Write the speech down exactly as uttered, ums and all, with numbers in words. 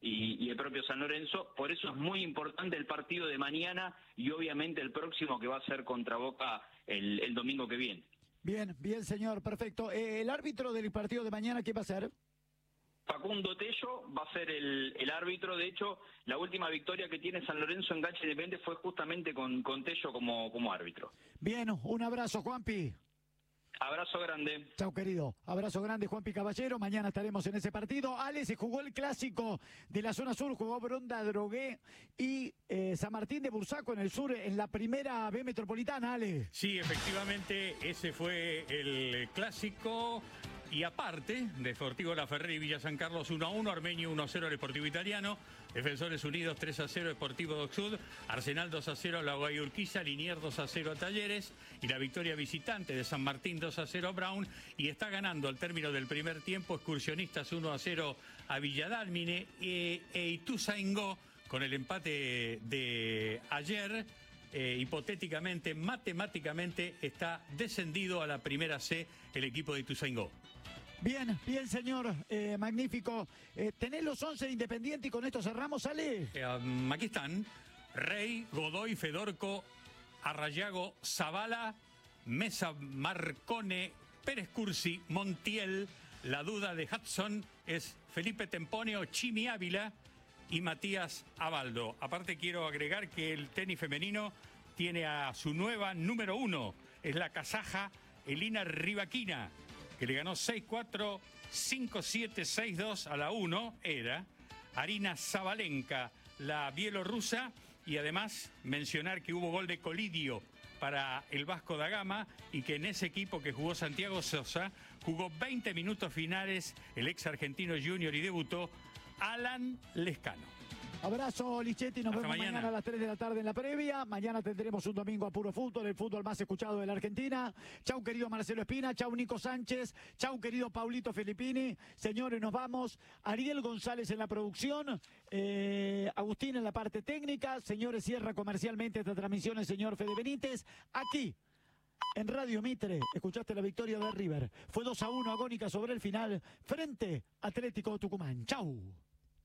y, y el propio San Lorenzo. Por eso es muy importante el partido de mañana y obviamente el próximo, que va a ser contra Boca el, el domingo que viene. Bien, bien, señor, perfecto. Eh, ¿El árbitro del partido de mañana qué va a ser? Facundo Tello va a ser el, el árbitro. De hecho, la última victoria que tiene San Lorenzo en Gacha Independiente fue justamente con, con Tello como, como árbitro. Bien, un abrazo, Juanpi. Abrazo grande. Chau, querido. Abrazo grande, Juanpi Caballero. Mañana estaremos en ese partido. Ale, se jugó el clásico de la zona sur, jugó Bronda, Drogué y eh, San Martín de Bursaco en el sur, en la primera B metropolitana, Ale. Sí, efectivamente, ese fue el clásico. Y aparte, de Sportivo La Ferrer y Villa San Carlos uno a uno, Armenio uno a cero al Sportivo Italiano, Defensores Unidos tres a cero Sportivo Doc Sud, Arsenal dos a cero a La Guay Urquiza, Liniers dos a cero a Talleres y la victoria visitante de San Martín dos a cero a Brown, y está ganando al término del primer tiempo Excursionistas uno a cero a Villadalmine e, e Ituzaingó con el empate de ayer. Eh, hipotéticamente, matemáticamente, está descendido a la primera C el equipo de Ituzaingó. Bien, bien, señor, eh, magnífico. Eh, ¿Tenés los once de Independiente y con esto cerramos, Ale? Eh, um, aquí están: Rey, Godoy, Fedorco, Arrayago, Zavala, Mesa, Marcone, Pérez Cursi, Montiel. La duda de Hudson es Felipe Temponio, Chimi Ávila y Matías Abaldo. Aparte, quiero agregar que el tenis femenino tiene a su nueva número uno, es la kazaja Elina Rivaquina, que le ganó seis cuatro, cinco siete, seis dos a la uno, era Arina Zabalenka, la bielorrusa, y además mencionar que hubo gol de Colidio para el Vasco da Gama y que en ese equipo que jugó Santiago Sosa jugó veinte minutos finales el ex argentino junior y debutó Alan Lescano. Abrazo, Lichetti, nos Hasta vemos mañana. mañana a las tres de la tarde en la previa. Mañana tendremos un domingo a puro fútbol, el fútbol más escuchado de la Argentina. Chau, querido Marcelo Espina, chau, Nico Sánchez, chau, querido Paulito Filippini. Señores, nos vamos. Ariel González en la producción, eh, Agustín en la parte técnica. Señores, cierra comercialmente esta transmisión el señor Fede Benítez. Aquí, en Radio Mitre, escuchaste la victoria de River. Fue dos a uno agónica sobre el final frente a Atlético Tucumán. Chau.